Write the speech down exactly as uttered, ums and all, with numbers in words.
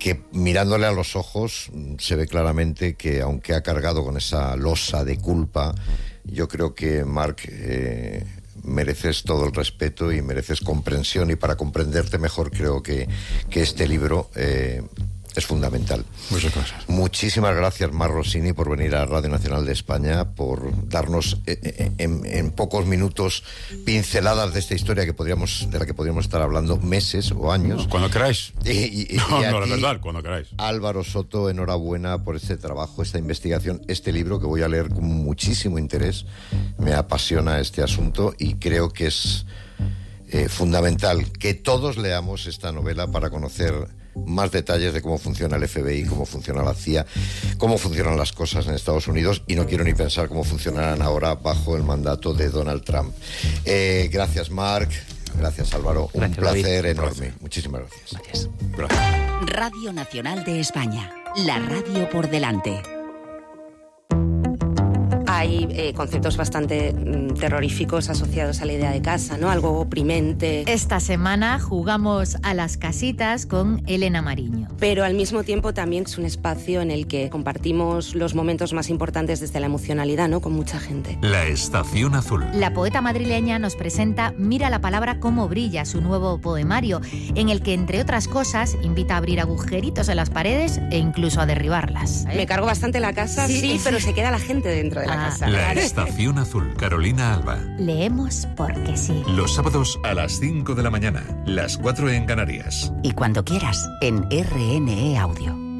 que mirándole a los ojos se ve claramente que, aunque ha cargado con esa losa de culpa, yo creo que Marc, eh, mereces todo el respeto y mereces comprensión, y para comprenderte mejor creo que, que este libro eh, es fundamental. Muchas gracias. Muchísimas gracias, Marc Rossini, por venir a Radio Nacional de España, por darnos eh, en, en pocos minutos pinceladas de esta historia que podríamos, de la que podríamos estar hablando meses o años. Cuando queráis. Y, y, y no, y no, la ti, verdad, cuando queráis. Álvaro Soto, enhorabuena por este trabajo, esta investigación, este libro que voy a leer con muchísimo interés. Me apasiona este asunto y creo que es eh, fundamental que todos leamos esta novela para conocer más detalles de cómo funciona el F B I, cómo funciona la C I A, cómo funcionan las cosas en Estados Unidos, y no quiero ni pensar cómo funcionarán ahora bajo el mandato de Donald Trump. Eh, gracias, Marc. Gracias, Álvaro. Un Gracias, placer David. enorme. Gracias. Muchísimas gracias. Gracias. Gracias. Radio Nacional de España. La radio por delante. Hay eh, conceptos bastante mm, terroríficos asociados a la idea de casa, ¿no? Algo oprimente. Esta semana jugamos a las casitas con Elena Mariño. Pero al mismo tiempo también es un espacio en el que compartimos los momentos más importantes desde la emocionalidad, ¿no? Con mucha gente. La Estación Azul. La poeta madrileña nos presenta Mira la palabra cómo brilla, su nuevo poemario, en el que, entre otras cosas, invita a abrir agujeritos en las paredes e incluso a derribarlas. Me cargo bastante la casa, sí, sí, pero se queda la gente dentro de la Ah. casa. La Estación Azul. Carolina Alba. Leemos porque sí. Los sábados a las cinco de la mañana, las cuatro en Canarias. Y cuando quieras, en R N E Audio.